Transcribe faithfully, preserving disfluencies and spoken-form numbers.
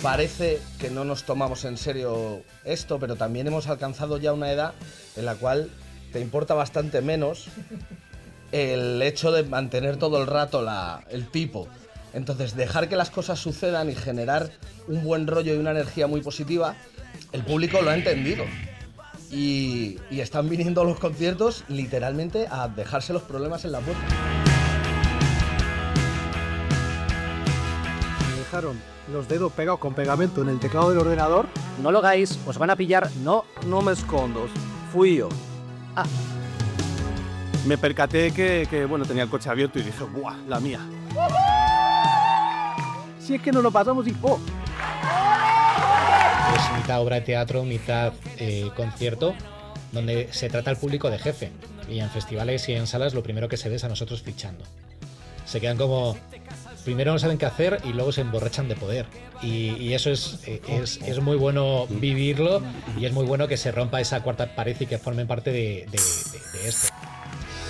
parece que no nos tomamos en serio esto, pero también hemos alcanzado ya una edad en la cual te importa bastante menos el hecho de mantener todo el rato la, el tipo. Entonces, dejar que las cosas sucedan y generar un buen rollo y una energía muy positiva, el público lo ha entendido. Y, y están viniendo a los conciertos literalmente a dejarse los problemas en la puerta. Me dejaron los dedos pegados con pegamento en el teclado del ordenador. No lo hagáis, os van a pillar. No, no me escondo, fui yo. Ah. Me percaté que, que, bueno, tenía el coche abierto y dije, ¡buah, la mía! Si es que nos lo pasamos y ¡oh! Es mitad obra de teatro, mitad eh, concierto, donde se trata al público de jefe. Y en festivales y en salas lo primero que se ve es a nosotros fichando. Se quedan como... Primero no saben qué hacer y luego se emborrachan de poder. Y, y eso es, es, es muy bueno vivirlo y es muy bueno que se rompa esa cuarta pared y que formen parte de, de, de, de esto.